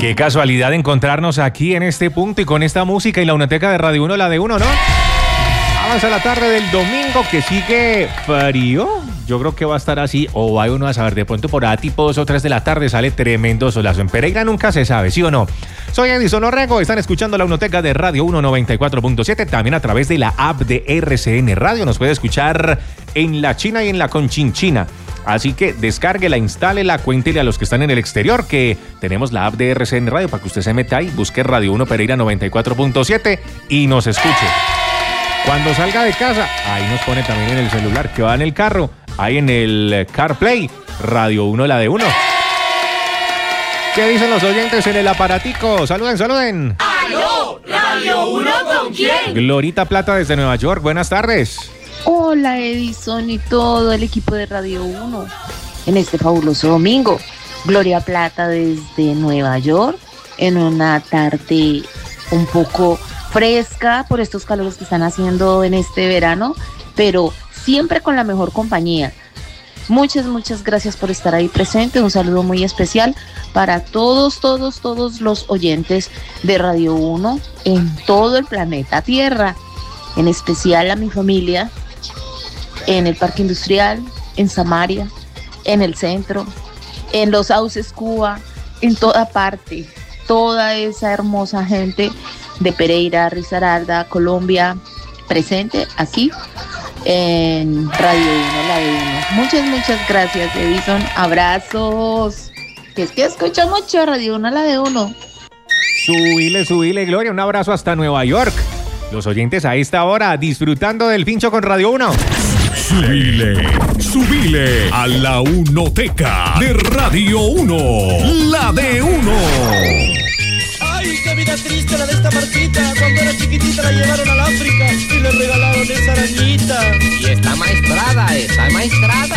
Qué casualidad encontrarnos aquí en este punto y con esta música y la Unoteca de Radio 1, la de 1, ¿no? Avanza la tarde del domingo que sigue frío. Yo creo que va a estar así, o va uno a saber, de pronto por ahí tipo 2 o 3 de la tarde sale tremendo solazo. En Pereira nunca se sabe, ¿sí o no? Soy Edison Orrego, están escuchando la Unoteca de Radio 1 94.7, también a través de la app de RCN Radio. Nos puede escuchar en la China y en la Conchinchina. Así que descárguela, instálela, cuéntele a los que están en el exterior que tenemos la app de RCN Radio para que usted se meta ahí, busque Radio 1 Pereira 94.7 y nos escuche. Cuando salga de casa, ahí nos pone también en el celular que va en el carro, ahí en el CarPlay, Radio 1, la de 1. ¿Qué dicen los oyentes en el aparatico? Saluden, saluden. ¡Aló! ¿Radio 1 con quién? Glorita Plata desde Nueva York, buenas tardes. Hola Edison y todo el equipo de Radio 1 en este fabuloso domingo. Gloria Plata desde Nueva York en una tarde un poco fresca por estos calores que están haciendo en este verano, pero siempre con la mejor compañía. Muchas gracias por estar ahí presente. Un saludo muy especial para todos los oyentes de Radio 1 en todo el planeta Tierra, en especial a mi familia en el Parque Industrial, en Samaria, en el centro, en Los Sauces, Cuba, en toda parte, toda esa hermosa gente de Pereira, Risaralda, Colombia, presente aquí en Radio 1, la de 1. Muchas gracias, Edison. Abrazos. Que es que escucho mucho Radio 1, la de 1. Subile, Gloria. Un abrazo hasta Nueva York. Los oyentes a esta hora disfrutando del pincho con Radio 1. Subile a la Unoteca de Radio 1, la de 1. Ay, qué vida triste la de esta Marquita. Cuando era chiquitita la llevaron al África y le regalaron esa arañita. Y está maestrada.